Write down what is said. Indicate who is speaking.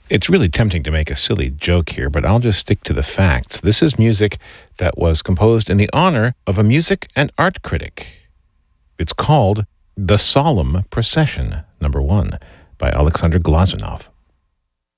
Speaker 1: It's really tempting to make a silly joke here, but I'll just stick to the facts. This is music that was composed in the honor of a music and art critic. It's called The Solemn Procession, number 1, by Alexander Glazunov.